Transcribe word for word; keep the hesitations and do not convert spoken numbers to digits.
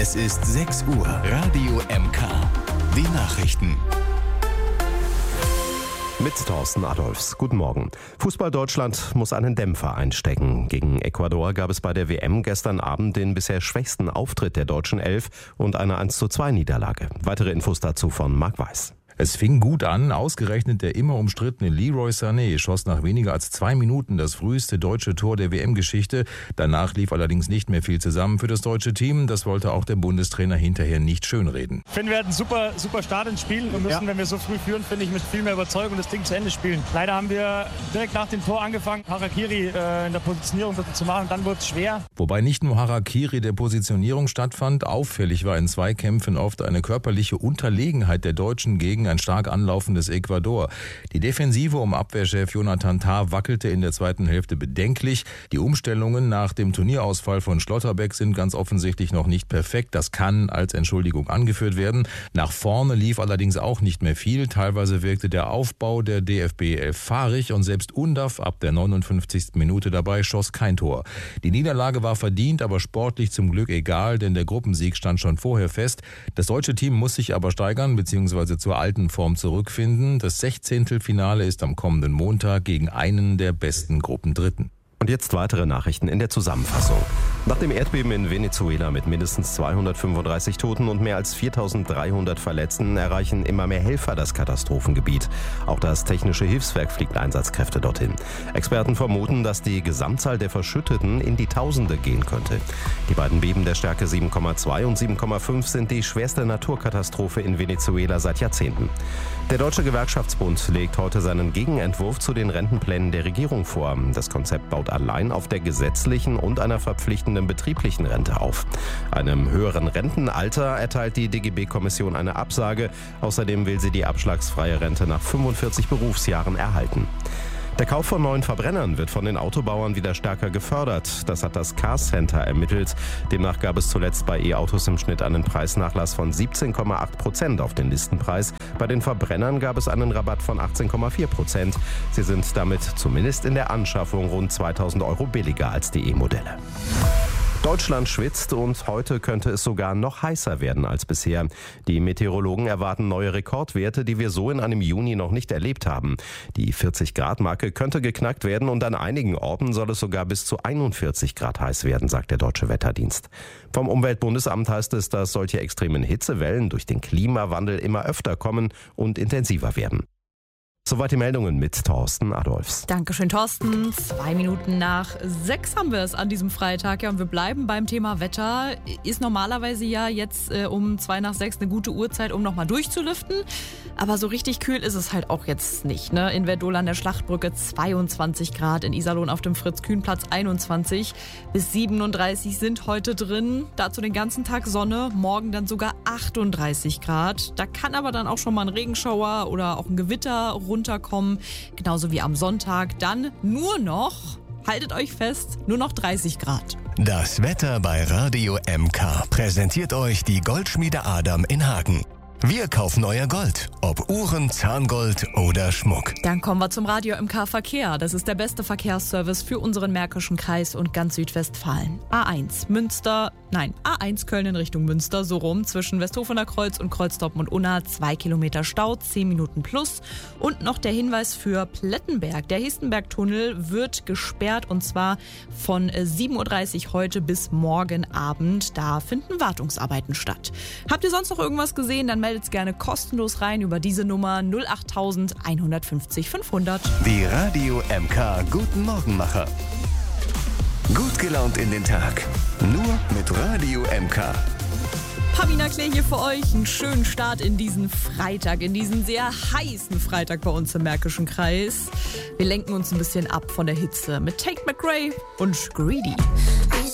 Es ist sechs Uhr. Radio M K. Die Nachrichten. Mit Thorsten Adolfs. Guten Morgen. Fußball Deutschland muss einen Dämpfer einstecken. Gegen Ecuador gab es bei der W M gestern Abend den bisher schwächsten Auftritt der deutschen Elf und eine eins zu zwei Niederlage. Weitere Infos dazu von Marc Weiß. Es fing gut an, ausgerechnet der immer umstrittene Leroy Sané schoss nach weniger als zwei Minuten das früheste deutsche Tor der W M-Geschichte. Danach lief allerdings nicht mehr viel zusammen für das deutsche Team. Das wollte auch der Bundestrainer hinterher nicht schönreden. Ich finde, wir hatten super, super Start ins Spiel. Wir müssen, ja. wenn wir so früh führen, finde ich, mit viel mehr Überzeugung das Ding zu Ende spielen. Leider haben wir direkt nach dem Tor angefangen, Harakiri äh, in der Positionierung zu machen. Dann wurde es schwer. Wobei nicht nur Harakiri der Positionierung stattfand. Auffällig war in Zweikämpfen oft eine körperliche Unterlegenheit der Deutschen gegen ein stark anlaufendes Ecuador. Die Defensive um Abwehrchef Jonathan Tah wackelte in der zweiten Hälfte bedenklich. Die Umstellungen nach dem Turnierausfall von Schlotterbeck sind ganz offensichtlich noch nicht perfekt. Das kann als Entschuldigung angeführt werden. Nach vorne lief allerdings auch nicht mehr viel. Teilweise wirkte der Aufbau der D F B elf fahrig und selbst Undav ab der neunundfünfzigsten Minute dabei schoss kein Tor. Die Niederlage war verdient, aber sportlich zum Glück egal, denn der Gruppensieg stand schon vorher fest. Das deutsche Team muss sich aber steigern bzw. zur alten Form zurückfinden. Das Sechzehntelfinale ist am kommenden Montag gegen einen der besten Gruppendritten. Und jetzt weitere Nachrichten in der Zusammenfassung. Nach dem Erdbeben in Venezuela mit mindestens zweihundertfünfunddreißig Toten und mehr als viertausenddreihundert Verletzten erreichen immer mehr Helfer das Katastrophengebiet. Auch das Technische Hilfswerk fliegt Einsatzkräfte dorthin. Experten vermuten, dass die Gesamtzahl der Verschütteten in die Tausende gehen könnte. Die beiden Beben der Stärke sieben Komma zwei und sieben Komma fünf sind die schwerste Naturkatastrophe in Venezuela seit Jahrzehnten. Der Deutsche Gewerkschaftsbund legt heute seinen Gegenentwurf zu den Rentenplänen der Regierung vor. Das Konzept baut allein auf der gesetzlichen und einer verpflichtenden betrieblichen Rente auf. Einem höheren Rentenalter erteilt die D G B-Kommission eine Absage. Außerdem will sie die abschlagsfreie Rente nach fünfundvierzig Berufsjahren erhalten. Der Kauf von neuen Verbrennern wird von den Autobauern wieder stärker gefördert. Das hat das Car Center ermittelt. Demnach gab es zuletzt bei E-Autos im Schnitt einen Preisnachlass von siebzehn Komma acht Prozent auf den Listenpreis. Bei den Verbrennern gab es einen Rabatt von achtzehn Komma vier Prozent. Sie sind damit zumindest in der Anschaffung rund zweitausend Euro billiger als die E-Modelle. Deutschland schwitzt und heute könnte es sogar noch heißer werden als bisher. Die Meteorologen erwarten neue Rekordwerte, die wir so in einem Juni noch nicht erlebt haben. Die vierzig Grad Marke könnte geknackt werden und an einigen Orten soll es sogar bis zu einundvierzig Grad heiß werden, sagt der Deutsche Wetterdienst. Vom Umweltbundesamt heißt es, dass solche extremen Hitzewellen durch den Klimawandel immer öfter kommen und intensiver werden. Soweit die Meldungen mit Thorsten Adolfs. Dankeschön, Thorsten. Zwei Minuten nach sechs haben wir es an diesem Freitag. Ja, und wir bleiben beim Thema Wetter. Ist normalerweise ja jetzt äh, um zwei nach sechs eine gute Uhrzeit, um nochmal durchzulüften. Aber so richtig kühl ist es halt auch jetzt nicht. Ne? In Verdol an der Schlachtbrücke zweiundzwanzig Grad, in Iserlohn auf dem Fritz-Kühn-Platz einundzwanzig. Bis siebenunddreißig sind heute drin. Dazu den ganzen Tag Sonne, morgen dann sogar achtunddreißig Grad. Da kann aber dann auch schon mal ein Regenschauer oder auch ein Gewitter runterkommen, genauso wie am Sonntag. Dann nur noch, haltet euch fest, nur noch dreißig Grad. Das Wetter bei Radio M K präsentiert euch die Goldschmiede Adam in Hagen. Wir kaufen euer Gold, ob Uhren, Zahngold oder Schmuck. Dann kommen wir zum Radio M K Verkehr. Das ist der beste Verkehrsservice für unseren Märkischen Kreis und ganz Südwestfalen. A eins Münster, nein, A eins Köln in Richtung Münster, so rum, zwischen Westhofener Kreuz und Kreuztorpen und Unna, zwei Kilometer Stau, zehn Minuten plus. Und noch der Hinweis für Plettenberg. Der Hestenberg-Tunnel wird gesperrt und zwar von sieben Uhr dreißig heute bis morgen Abend. Da finden Wartungsarbeiten statt. Habt ihr sonst noch irgendwas gesehen? Dann meldet gerne kostenlos rein über diese Nummer null acht eins fünf null fünfhundert. Die Radio M K Guten Morgenmacher. Gut gelaunt in den Tag. Nur mit Radio M K. Pamina Klee hier für euch. Einen schönen Start in diesen Freitag, in diesen sehr heißen Freitag bei uns im Märkischen Kreis. Wir lenken uns ein bisschen ab von der Hitze mit Tate McRae und Greedy.